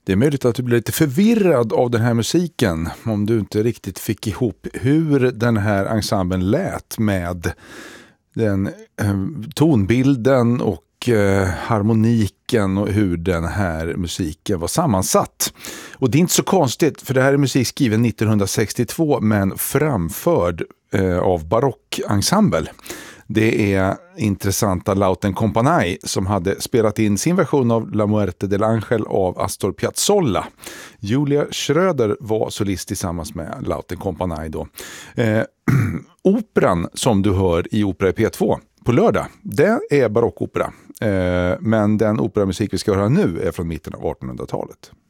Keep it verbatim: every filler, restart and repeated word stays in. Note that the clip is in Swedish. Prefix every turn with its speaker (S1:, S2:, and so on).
S1: Det är möjligt att du blir lite förvirrad av den här musiken om du inte riktigt fick ihop hur den här ensemblen lät med den eh, tonbilden och eh, harmoniken och hur den här musiken var sammansatt. Och det är inte så konstigt, för det här är musik skriven nittonhundrasextiotvå men framförd eh, av barockensemble. Det är intressanta Lauten Compagnie som hade spelat in sin version av La Muerte del Ángel av Astor Piazzolla. Julia Schröder var solist tillsammans med Lauten Compagnie då. Eh, operan som du hör i Opera i P två på lördag, det är barockopera. Eh, men den operamusik vi ska höra nu är från mitten av artonhundratalet.